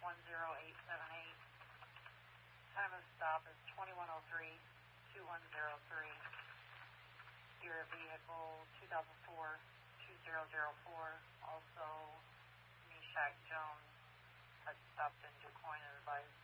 10878. Time of stop is 2103, 2103. Your vehicle 2004 2004. Also, Meshach Jones had stopped in DuQuoin and advised